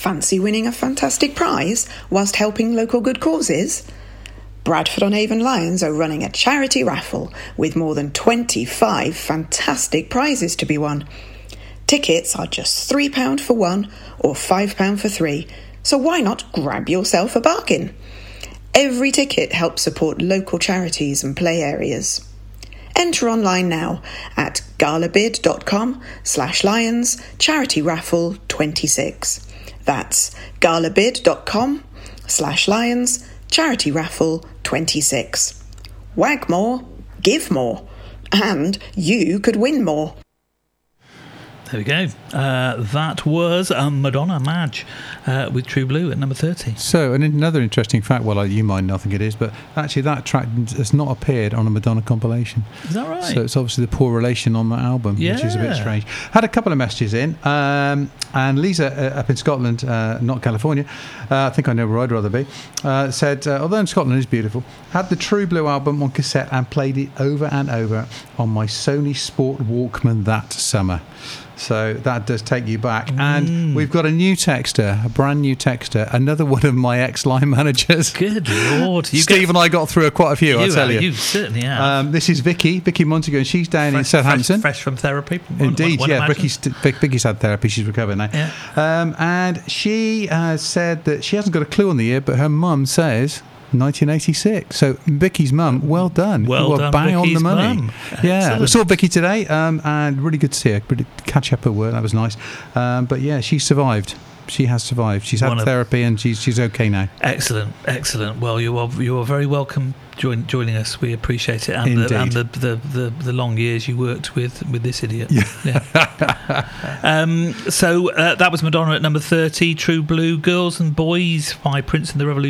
Fancy winning a fantastic prize whilst helping local good causes? Bradford-on-Avon Lions are running a charity raffle with more than 25 fantastic prizes to be won. Tickets are just £3 for one or £5 for three, so why not grab yourself a bargain? Every ticket helps support local charities and play areas. Enter online now at galabid.com/lions charity raffle 26. That's galabid.com/lions charity raffle 26. Wag more, give more, and you could win more. There we go. That was Madonna Madge with True Blue at number 30. So, and another interesting fact, well, you might not think it is, but actually that track has not appeared on a Madonna compilation. Is that right? So it's obviously the poor relation on that album, which is a bit strange. Had a couple of messages in, and Lisa up in Scotland, not California, I think I know where I'd rather be, said, although in Scotland is beautiful, had the True Blue album on cassette and played it over and over on my Sony Sport Walkman that summer. So that does take you back. And we've got a new texter, a brand new texter, another one of my ex-line managers. Good Lord. Steve and I got through quite a few, I'll tell you. You certainly have. This is Vicky Montague, and she's down in Southampton. Fresh from therapy. Indeed, yeah. Vicky's had therapy. She's recovered now. Yeah. And she said that she hasn't got a clue on the year, but her mum says 1986. So Vicky's mum, well done. Well done, bang Vicky's on the money. mum. Yeah, Excellent. we saw Vicky today, and really good to see her. Really catch up at work. That was nice. But yeah, she survived. She has survived. She's had therapy, and she's okay now. Excellent. Well, you are very welcome joining us. We appreciate it, and Indeed. the long years you worked with this idiot. Yeah. So that was Madonna at number 30. True Blue, Girls and Boys by Prince and the Revolution.